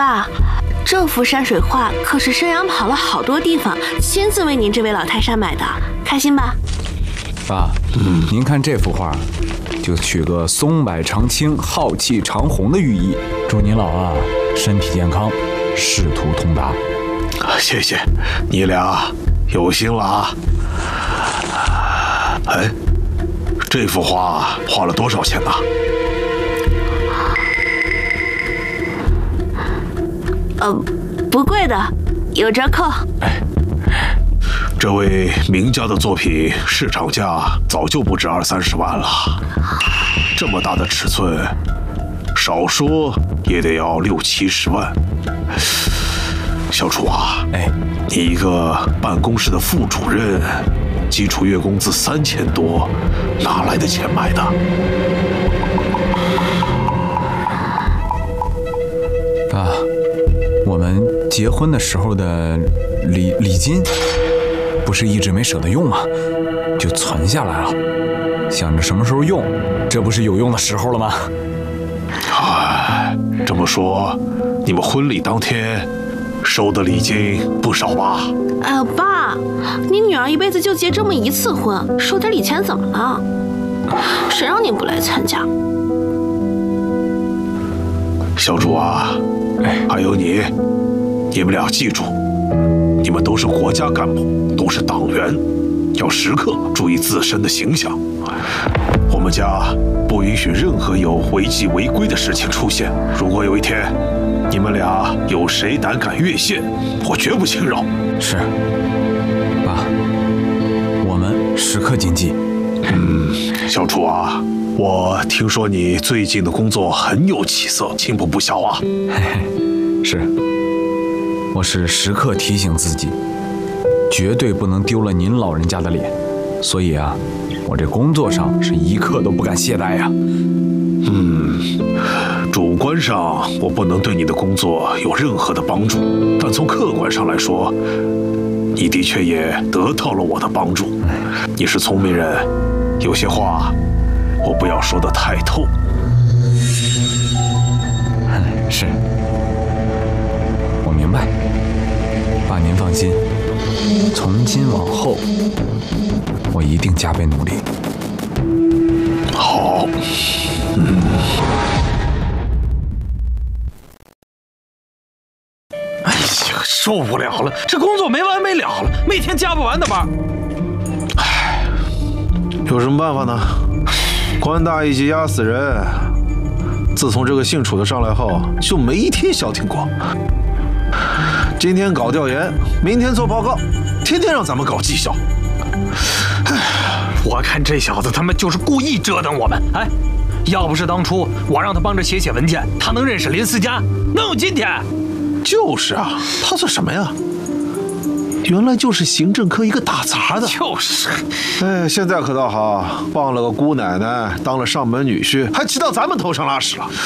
爸，这幅山水画可是申阳跑了好多地方，亲自为您这位老泰山买的，开心吧？ 爸，您看这幅画，就取个松柏长青、浩气长虹的寓意，祝您老啊身体健康，仕途通达。 谢谢，你俩有心了啊。哎，这幅画花了多少钱呢？ 不贵的，有折扣。 这位名家的作品市场价早就不止20-30万了，这么大的尺寸，少说也得要60-70万。小楚啊，你一个办公室的副主任，基础月工资3000多，哪来的钱买的？ 爸，我们结婚的时候的礼金，不是一直没舍得用吗？就存下来了，想着什么时候用，这不是有用的时候了吗？ 哎，这么说，你们婚礼当天收的礼金不少吧？ 爸，你女儿一辈子就结这么一次婚，收点礼钱怎么了？谁让你不来参加？ 小楚啊，还有你们俩记住，你们都是国家干部，都是党员，要时刻注意自身的形象。我们家不允许任何有违纪违规的事情出现。如果有一天你们俩有谁胆敢越线，我绝不轻饶。 是，爸，我们时刻谨记。 小楚啊，我听说你最近的工作很有起色，进步不小啊。 是，我是时刻提醒自己，绝对不能丢了您老人家的脸。所以啊，我这工作上是一刻都不敢懈怠呀。 主观上我不能对你的工作有任何的帮助，但从客观上来说，你的确也得到了我的帮助。你是聪明人，有些话我不要说得太透。 是，我明白。爸您放心，从今往后我一定加倍努力。 好， 哎呀，受不了了！这工作没完没了了，每天加不完的班。 唉，有什么办法呢？官大一级压死人。自从这个姓楚的上来后，就没一天消停过。今天搞调研，明天做报告，天天让咱们搞绩效。 我看这小子他们就是故意折腾我们。哎，要不是当初我让他帮着写文件，他能认识林思佳，能有今天？ 就是啊，他算什么呀？原来就是行政科一个打杂的。 就是。 哎，现在可倒好，傍了个姑奶奶，当了上门女婿，还骑到咱们头上拉屎了。